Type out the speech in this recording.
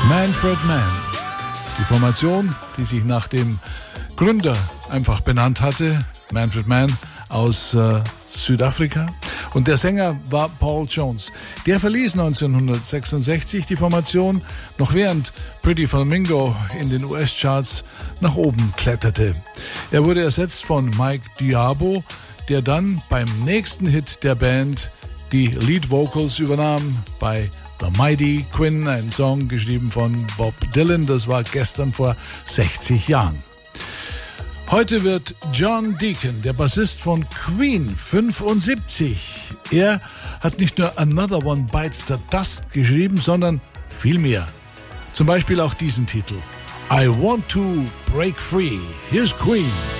Manfred Mann. Die Formation, die sich nach dem Gründer einfach benannt hatte, Manfred Mann aus Südafrika. Und der Sänger war Paul Jones. Der verließ 1966 die Formation, noch während Pretty Flamingo in den US-Charts nach oben kletterte. Er wurde ersetzt von Mike Diabo, der dann beim nächsten Hit der Band die Lead Vocals übernahm bei The Mighty Quinn, ein Song geschrieben von Bob Dylan. Das war gestern vor 60 Jahren. Heute wird John Deacon, der Bassist von Queen, 75. Er hat nicht nur Another One Bites the Dust geschrieben, sondern viel mehr. Zum Beispiel auch diesen Titel. I Want to Break Free. Here's Queen.